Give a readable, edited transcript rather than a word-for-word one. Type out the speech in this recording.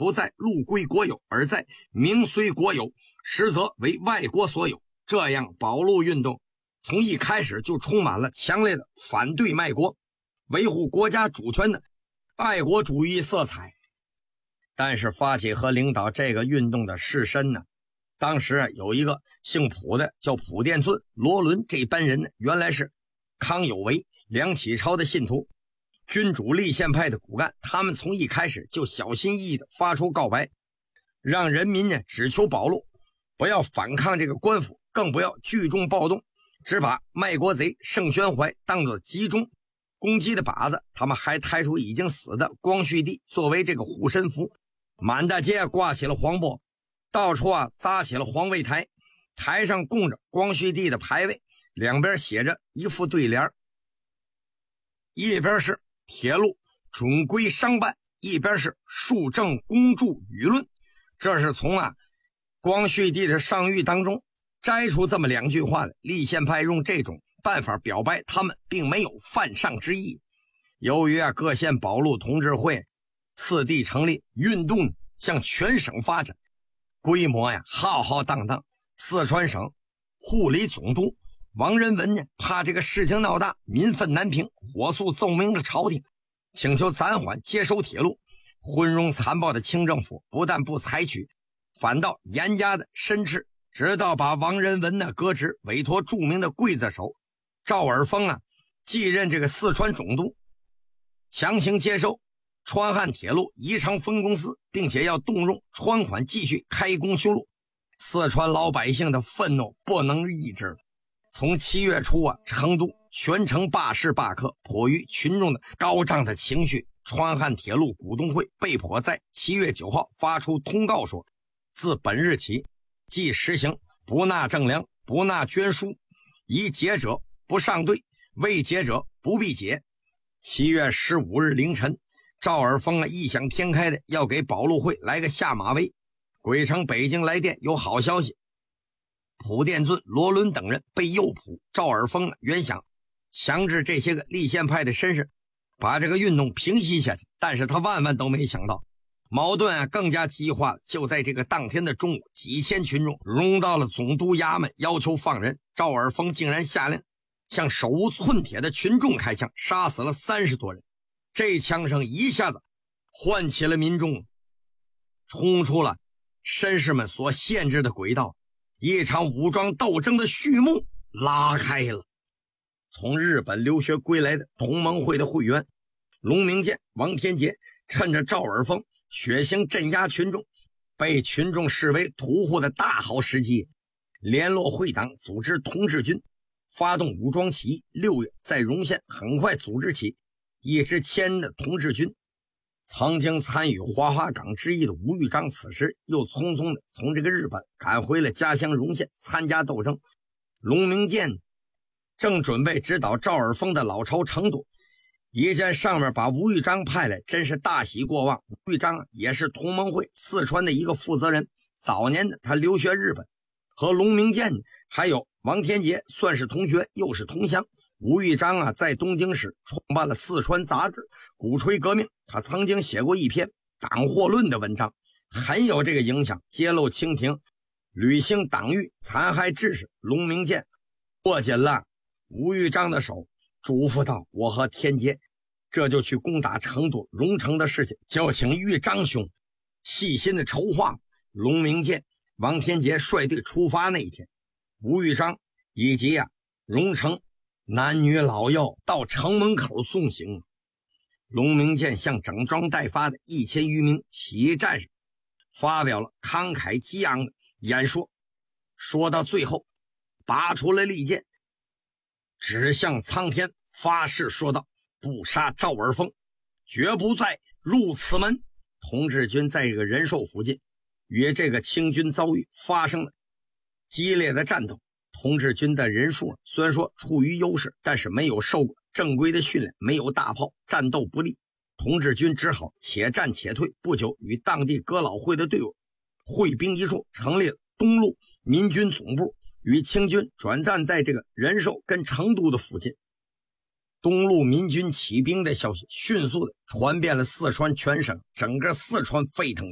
不在陆归国有，而在名虽国有，实则为外国所有。这样保陆运动从一开始就充满了强烈的反对卖国、维护国家主权的爱国主义色彩。但是发起和领导这个运动的士绅呢，当时有一个姓蒲的，叫蒲殿尊、罗伦，这班人呢原来是康有为、梁启超的信徒，君主立宪派的骨干。他们从一开始就小心翼翼地发出告白，让人民呢只求保陆，不要反抗这个官府，更不要聚众暴动，只把卖国贼盛宣怀当作集中攻击的靶子。他们还抬出已经死的光绪帝作为这个护身符，满大街挂起了黄布，到处扎起了皇位台，台上供着光绪帝的牌位，两边写着一副对联，一边是铁路准规商办，一边是庶政公助舆论。这是从光绪帝的上谕当中摘出这么两句话的。立宪派用这种办法表白他们并没有犯上之意。由于各县保陆同志会次第成立，运动向全省发展，规模浩浩荡荡。四川省护理总督王仁文呢，怕这个事情闹大，民愤难平，火速奏明了朝廷，请求暂缓接收铁路。昏庸残暴的清政府不但不采取，反倒严加的申斥，直到把王仁文呢革职，委托著名的刽子手赵尔丰继任这个四川总督，强行接收川汉铁路宜昌分公司，并且要动用川款继续开工修路。四川老百姓的愤怒不能抑制了。从7月初成都全城罢市罢课，迫于群众的高涨的情绪，川汉铁路股东会被迫在7月9号发出通告说，自本日起即实行不纳正粮、不纳捐书，已解者不上队，未解者不必解。7月15日凌晨，赵尔丰异想天开的要给保陆会来个下马威。鬼城北京来电有好消息，蒲殿尊、罗伦等人被诱捕。赵尔丰原想强制这些个立宪派的绅士把这个运动平息下去，但是他万万都没想到，矛盾更加激化了。就在这个当天的中午，几千群众拥到了总督衙门，要求放人。赵尔丰竟然下令向手无寸铁的群众开枪，杀死了30多人。这枪声一下子唤起了民众，冲出了绅士们所限制的轨道，一场武装斗争的序幕拉开了。从日本留学归来的同盟会的会员龙明健、王天杰趁着赵尔丰血腥镇压群众，被群众视为屠户的大好时机，联络会党组织同志军，发动武装起义。6月在荣县很快组织起一支1000人的同志军。曾经参与华华岗之役的吴玉章此时又匆匆的从这个日本赶回了家乡荣县参加斗争。龙明健正准备指导赵尔丰的老巢成都，一见上面把吴玉章派来，真是大喜过望。吴玉章也是同盟会四川的一个负责人，早年的他留学日本，和龙明健还有王天杰算是同学又是同乡。吴玉章在东京时创办了四川杂志，鼓吹革命。他曾经写过一篇党祸论的文章，很有这个影响，揭露清廷履行党谕、残害志士。龙明健握紧了吴玉章的手，嘱咐道：我和天杰这就去攻打成都荣城的事情，就请玉章兄细心的筹划。龙明健、王天杰率队出发那一天，吴玉章以及荣城男女老幼到城门口送行。龙明健向整装待发的1000余名起义战士发表了慷慨激昂的演说，说到最后拔出了利剑，指向苍天，发誓说道：不杀赵尔丰，绝不再入此门。同志军在这个仁寿附近与这个清军遭遇发生了激烈的战斗。同志军的人数虽然说处于优势，但是没有受过正规的训练，没有大炮，战斗不利。同志军只好且战且退。不久与当地哥老会的队伍会兵一处，成立了东路民军总部，与清军转战在这个仁寿跟成都的附近。东路民军起兵的消息迅速的传遍了四川全省，整个四川沸腾。